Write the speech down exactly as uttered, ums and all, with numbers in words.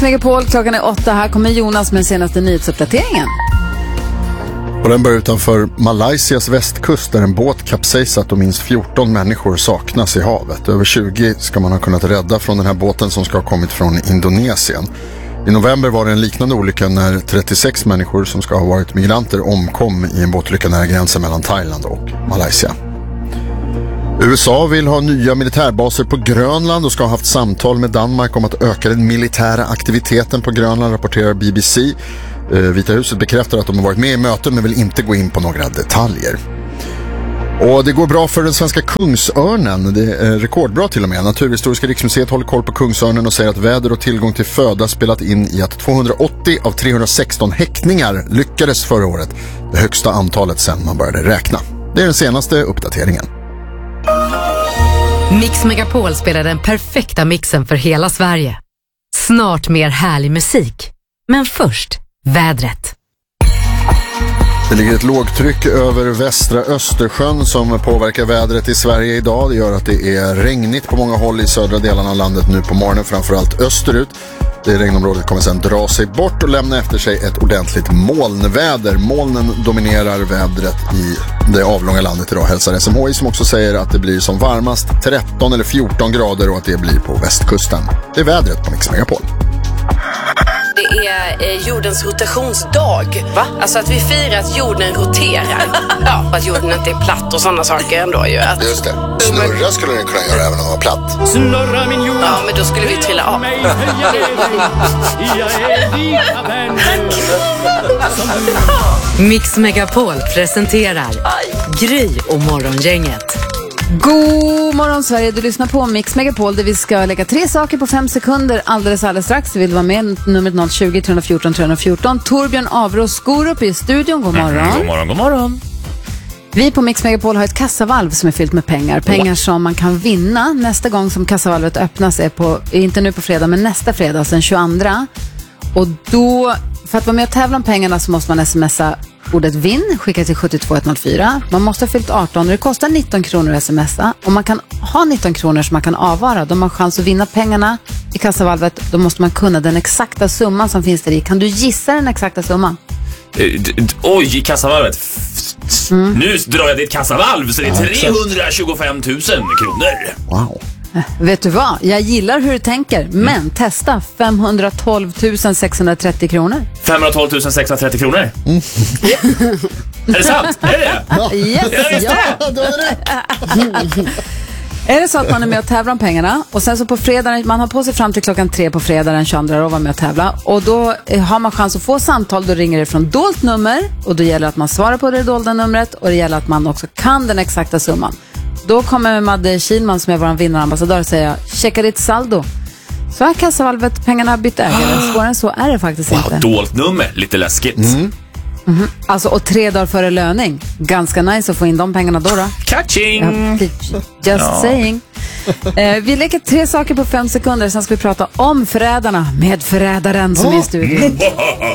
Megapol, klockan är åtta. Här kommer Jonas med den senaste nyhetsuppdateringen. Och den börjar utanför Malaysias västkust där en båt kapsejsat och minst fjorton människor saknas i havet. Över tjugo ska man ha kunnat rädda från den här båten som ska ha kommit från Indonesien. I november var det en liknande olycka när trettiosex människor som ska ha varit migranter omkom i en båtolycka nära gränsen mellan Thailand och Malaysia. U S A vill ha nya militärbaser på Grönland och ska ha haft samtal med Danmark om att öka den militära aktiviteten på Grönland, rapporterar B B C. Vita huset bekräftar att de har varit med i möten men vill inte gå in på några detaljer. Och det går bra för den svenska kungsörnen. Det är rekordbra till och med. Naturhistoriska riksmuseet håller koll på kungsörnen och säger att väder och tillgång till föda spelat in i att tvåhundraåttio av trehundrasexton häckningar lyckades förra året. Det högsta antalet sedan man började räkna. Det är den senaste uppdateringen. Mix Megapol spelar den perfekta mixen för hela Sverige. Snart mer härlig musik. Men först, vädret. Det ligger ett lågtryck över västra Östersjön som påverkar vädret i Sverige idag. Det gör att det är regnigt på många håll i södra delarna av landet nu på morgonen, framförallt österut. Det regnområdet kommer sedan dra sig bort och lämna efter sig ett ordentligt molnväder. Molnen dominerar vädret i det avlånga landet idag, hälsar S M H I, som också säger att det blir som varmast tretton eller fjorton grader och att det blir på västkusten. Det är vädret på Mix Megapol. Det är eh, jordens rotationsdag. Va? Alltså att vi firar att jorden roterar. Ja, att jorden inte är platt och sådana saker ändå ju. Att... Just det. Snurra skulle den kunna göra även om den var platt. Snurra min jord. Ja, men då skulle vi trilla av. Mix Megapol presenterar Gry och Morgongänget. God morgon Sverige, du lyssnar på Mix Megapol där vi ska lägga tre saker på fem sekunder alldeles alldeles strax. Du vill vara med, numret noll tjugo, tre fjorton, tre fjorton. Torbjörn Avros skor upp i studion, god morgon. Mm, god morgon, god morgon. Vi på Mix Megapol har ett kassavalv som är fyllt med pengar. Pengar som man kan vinna nästa gång som kassavalvet öppnas är på, inte nu på fredag men nästa fredag, den tjugoandra. Och då, för att vara med och tävla om pengarna så måste man smsa ordet vinn, skicka till sju två ett noll fyra. Man måste ha fyllt arton och det kostar nitton kronor att smsa. Om man kan ha nitton kronor som man kan avvara, då har man chans att vinna pengarna i kassavalvet. Då måste man kunna den exakta summan som finns där i. Kan du gissa den exakta summan? Uh, d- d- oj, i kassavalvet. Mm. Nu drar jag ditt kassavalv så det är trehundratjugofem tusen kronor. Wow. Vet du vad? Jag gillar hur du tänker, men mm. testa femhundratolv tusen sexhundratrettio kronor. femhundratolv tusen sexhundratrettio kronor? Mm. Är det sant? Är det det? Yes, ja. Är det så att man är med och tävlar om pengarna och sen så på fredag, man har på sig fram till klockan tre på fredag den tjugoandra och vara med och tävla, och då har man chans att få samtal, då ringer det från dolt nummer och då gäller att man svarar på det dolda numret och det gäller att man också kan den exakta summan. Då kommer Madde Kilman som är vår vinnarambassadör och säger checka ditt saldo. Så är kassavalvet, pengarna har bytt ägare. Svårare så är det faktiskt wow, inte. Dolt nummer, lite läskigt. Mm. Mm-hmm. Alltså, och tre dagar före löning. Ganska nice att få in de pengarna då då. Catching! Ja, just ja. saying. eh, Vi lägger tre saker på fem sekunder. Sen ska vi prata om förrädarna med förrädaren som är i studion.